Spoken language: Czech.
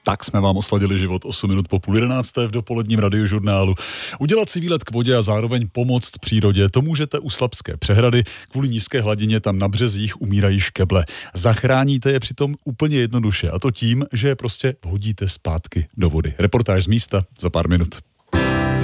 Tak jsme vám osladili život 8 minut po 10:30 v dopoledním radiožurnálu. Udělat si výlet k vodě a zároveň pomoct přírodě, to můžete u Slapské přehrady. Kvůli nízké hladině tam na březích umírají škeble. Zachráníte je přitom úplně jednoduše, a to tím, že je prostě hodíte zpátky do vody. Reportáž z místa za pár minut.